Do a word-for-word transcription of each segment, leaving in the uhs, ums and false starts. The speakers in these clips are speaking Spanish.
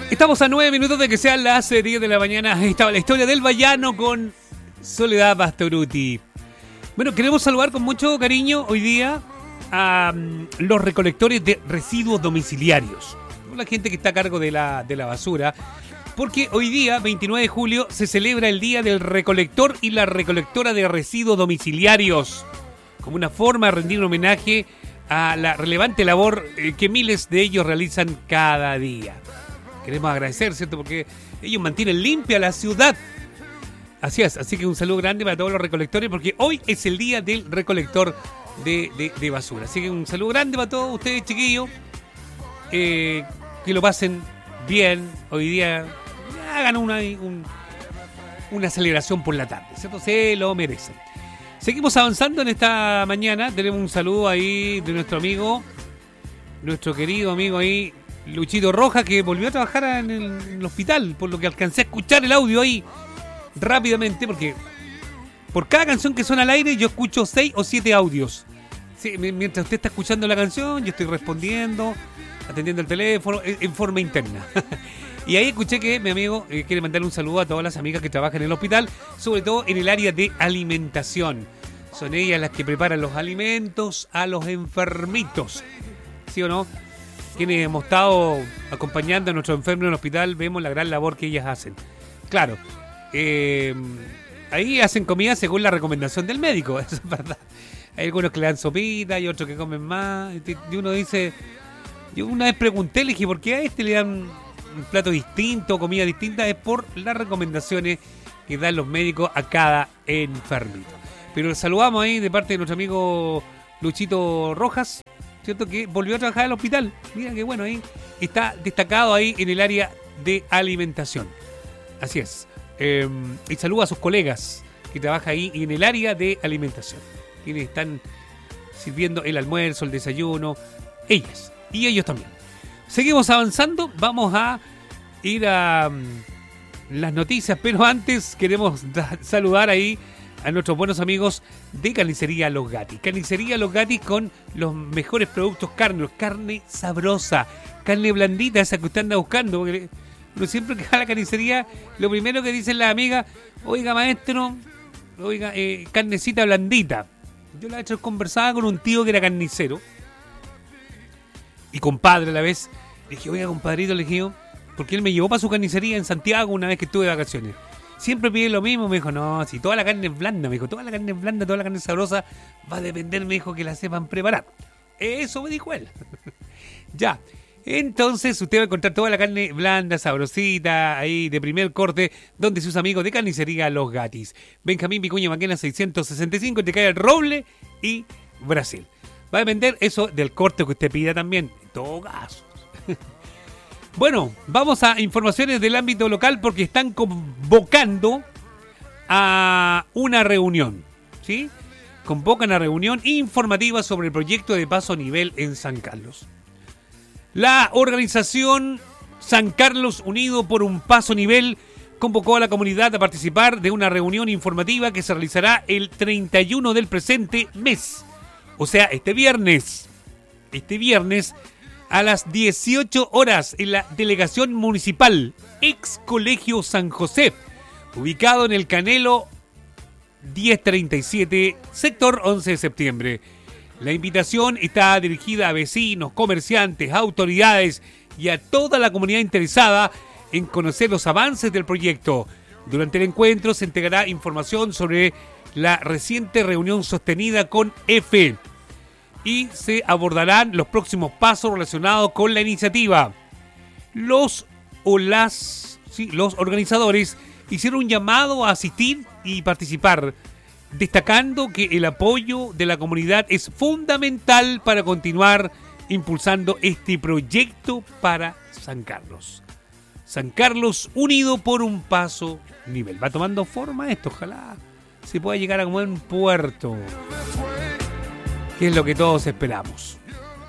Estamos a nueve minutos de que sean las diez de la mañana. Ahí estaba la historia del Bayano con Soledad Pastorutti. Bueno, queremos saludar con mucho cariño hoy día a um, los recolectores de residuos domiciliarios. La gente que está a cargo de la, de la basura. Porque hoy día, veintinueve de julio, se celebra el Día del Recolector y la Recolectora de Residuos Domiciliarios. Como una forma de rendir un homenaje a la relevante labor eh, que miles de ellos realizan cada día. Queremos agradecer, ¿cierto? Porque ellos mantienen limpia la ciudad. Así es, así que un saludo grande para todos los recolectores, porque hoy es el día del recolector de, de, de basura. Así que un saludo grande para todos ustedes, chiquillos. Eh, que lo pasen bien hoy día. Hagan una, un, una celebración por la tarde, ¿cierto? Se lo merecen. Seguimos avanzando en esta mañana. Tenemos un saludo ahí de nuestro amigo, nuestro querido amigo ahí, Luchito Rojas, que volvió a trabajar en el, en el hospital, por lo que alcancé a escuchar el audio ahí rápidamente, porque por cada canción que suena al aire yo escucho seis o siete audios. Sí, mientras usted está escuchando la canción, yo estoy respondiendo, atendiendo el teléfono, en, en forma interna. Y ahí escuché que mi amigo eh, quiere mandarle un saludo a todas las amigas que trabajan en el hospital, sobre todo en el área de alimentación. Son ellas las que preparan los alimentos a los enfermitos. ¿Sí o no? Quienes hemos estado acompañando a nuestros enfermos en el hospital, vemos la gran labor que ellas hacen. Claro, eh, ahí hacen comida según la recomendación del médico, eso es verdad. Hay algunos que le dan sopita y otros que comen más. Y uno dice, yo una vez pregunté, le dije, ¿por qué a este le dan un plato distinto, comida distinta? Es por las recomendaciones que dan los médicos a cada enfermito. Pero saludamos ahí de parte de nuestro amigo Luchito Rojas, ¿cierto? Que volvió a trabajar en el hospital. Mira que bueno, ahí está destacado ahí en el área de alimentación. Así es. Eh, y saluda a sus colegas que trabajan ahí en el área de alimentación. Quienes están sirviendo el almuerzo, el desayuno. Ellas. Y ellos también. Seguimos avanzando. Vamos a ir a um, las noticias. Pero antes queremos da- saludar ahí a nuestros buenos amigos de Carnicería Los Gatis. Carnicería Los Gatis con los mejores productos carne, carne sabrosa, carne blandita, esa que usted anda buscando. Porque uno siempre que va a la carnicería, lo primero que dicen las amigas, oiga maestro, oiga, eh, carnecita blandita. Yo la he hecho conversada con un tío que era carnicero y compadre a la vez. Le dije, oiga compadrito, le dije, porque él me llevó para su carnicería en Santiago una vez que estuve de vacaciones. Siempre pide lo mismo, me dijo, no, si toda la carne es blanda, me dijo, toda la carne es blanda, toda la carne es sabrosa, va a depender, me dijo, que la sepan preparar. Eso me dijo él. Ya, entonces usted va a encontrar toda la carne blanda, sabrosita, ahí de primer corte, donde sus amigos de Carnicería Los Gatis. Benjamín Vicuña Maquena seiscientos sesenta y cinco, te cae el Roble y Brasil. Va a depender eso del corte que usted pida también, en todo caso. Bueno, vamos a informaciones del ámbito local porque están convocando a una reunión, ¿sí? Convocan a reunión informativa sobre el proyecto de paso a nivel en San Carlos. La organización San Carlos Unido por un Paso a Nivel convocó a la comunidad a participar de una reunión informativa que se realizará el treinta y uno del presente mes. O sea, este viernes. Este viernes a las dieciocho horas en la delegación municipal, ex Colegio San José, ubicado en el Canelo diez treinta y siete, sector once de septiembre. La invitación está dirigida a vecinos, comerciantes, autoridades y a toda la comunidad interesada en conocer los avances del proyecto. Durante el encuentro se entregará información sobre la reciente reunión sostenida con F y se abordarán los próximos pasos relacionados con la iniciativa. Los o las sí, los organizadores hicieron un llamado a asistir y participar, destacando que el apoyo de la comunidad es fundamental para continuar impulsando este proyecto para San Carlos. San Carlos unido por un paso nivel. Va tomando forma esto, ojalá se pueda llegar a un buen puerto, que es lo que todos esperamos.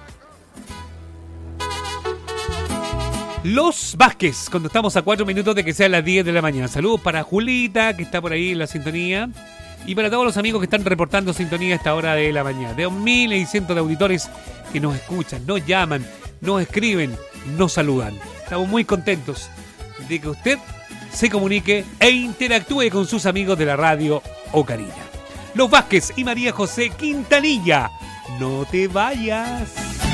Los Vázquez, cuando estamos a cuatro minutos de que sean las diez de la mañana. Saludos para Julita, que está por ahí en la sintonía. Y para todos los amigos que están reportando sintonía a esta hora de la mañana. De miles y cientos de auditores que nos escuchan, nos llaman, nos escriben, nos saludan. Estamos muy contentos de que usted se comunique e interactúe con sus amigos de la radio Ocarina. Los Vázquez y María José Quintanilla. No te vayas.